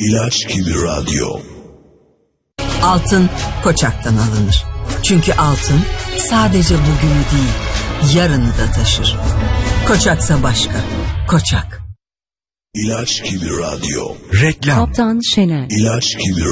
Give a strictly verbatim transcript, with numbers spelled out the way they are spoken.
İlaç gibi radyo. Altın Koçak'tan alınır. Çünkü altın sadece bugünü değil, yarını da taşır. Koçaksa başka. Koçak. İlaç gibi radyo. Reklam. Kaptan Şener. İlaç gibi